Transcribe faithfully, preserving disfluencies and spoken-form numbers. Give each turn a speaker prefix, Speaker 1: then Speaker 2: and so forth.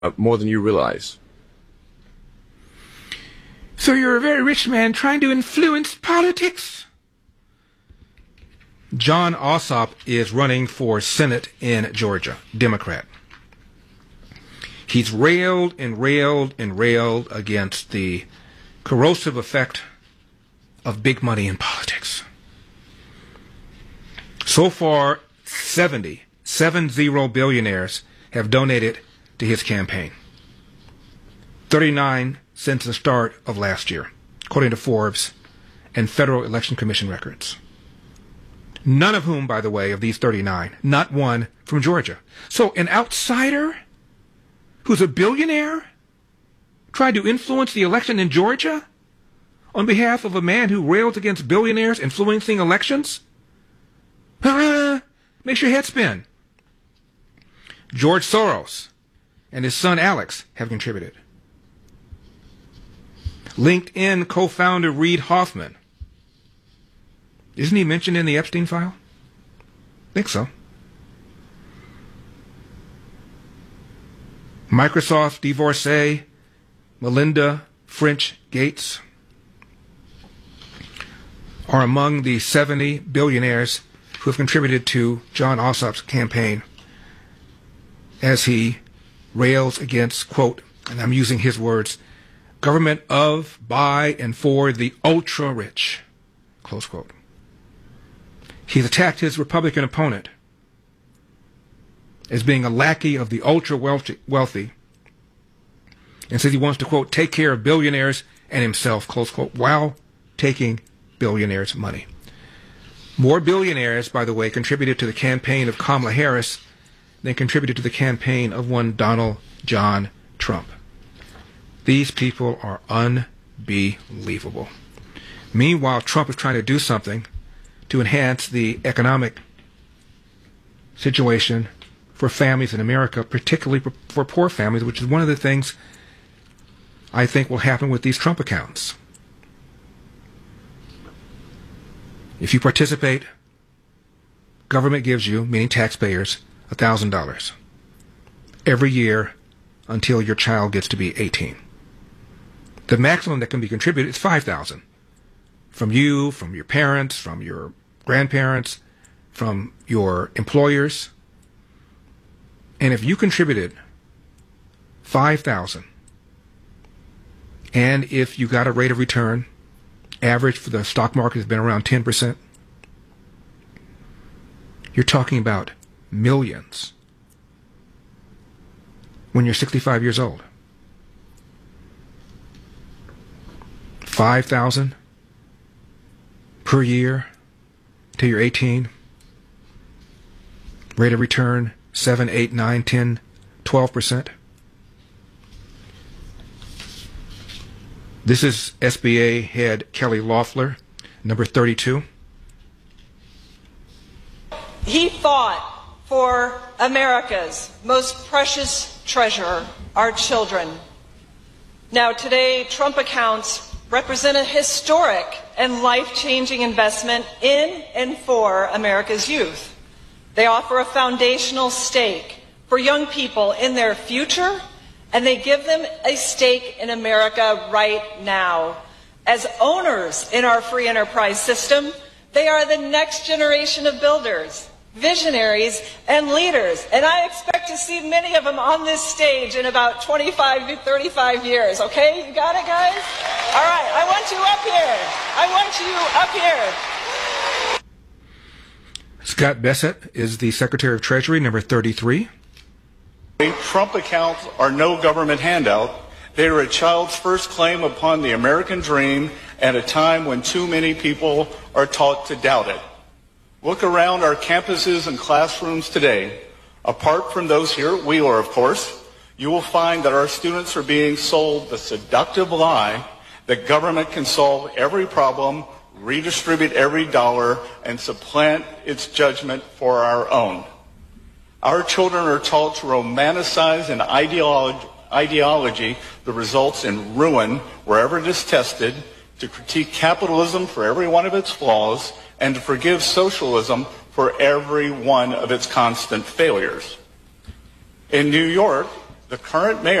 Speaker 1: uh, more than you realize.
Speaker 2: So you're a very rich man trying to influence politics? Jon Ossoff is running for Senate in Georgia, Democrat. He's railed and railed and railed against the corrosive effect of big money in politics. So far, seventy, seven zero billionaires have donated to his campaign. thirty-nine since the start of last year, according to Forbes and Federal Election Commission records. None of whom, by the way, of these thirty-nine, not one from Georgia. So an outsider who's a billionaire tried to influence the election in Georgia on behalf of a man who rails against billionaires influencing elections? Ah, makes your head spin. George Soros and his son Alex have contributed. LinkedIn co-founder Reid Hoffman. Isn't he mentioned in the Epstein file? I think so. Microsoft divorcee Melinda French Gates are among the seventy billionaires who have contributed to Jon Ossoff's campaign as he rails against, quote, and I'm using his words, government of, by, and for the ultra-rich, close quote. He's attacked his Republican opponent as being a lackey of the ultra-wealthy and says he wants to, quote, take care of billionaires and himself, close quote, while taking billionaires' money. More billionaires, by the way, contributed to the campaign of Kamala Harris than contributed to the campaign of one Donald John Trump. These people are unbelievable. Meanwhile, Trump is trying to do something to enhance the economic situation for families in America, particularly for poor families, which is one of the things I think will happen with these Trump accounts. If you participate, government gives you, meaning taxpayers, one thousand dollars every year until your child gets to be eighteen. The maximum that can be contributed is five thousand dollars from you, from your parents, from your grandparents, from your employers. And if you contributed five thousand dollars, and if you got a rate of return, average for the stock market has been around ten percent, you're talking about millions when you're sixty-five years old. five thousand dollars per year till you're eighteen. Rate of return seven, eight, nine, ten, twelve percent. This is S B A head Kelly Loeffler, number thirty-two.
Speaker 3: He fought for America's most precious treasure, our children. Now today, Trump accounts represent a historic and life-changing investment in and for America's youth. They offer a foundational stake for young people in their future, and they give them a stake in America right now. As owners in our free enterprise system, they are the next generation of builders, visionaries, and leaders. And I expect to see many of them on this stage in about twenty-five to thirty-five years. Okay? You got it, guys? All right. I want you up here. I want you up here.
Speaker 2: Scott Bessent is the Secretary of Treasury, number thirty-three.
Speaker 4: Trump accounts are no government handout. They are a child's first claim upon the American dream at a time when too many people are taught to doubt it. Look around our campuses and classrooms today. Apart from those here at Wheeler, of course, you will find that our students are being sold the seductive lie that government can solve every problem, redistribute every dollar, and supplant its judgment for our own. Our children are taught to romanticize an ideology, ideology that results in ruin wherever it is tested, to critique capitalism for every one of its flaws, and to forgive socialism for every one of its constant failures. In New York, The current mayor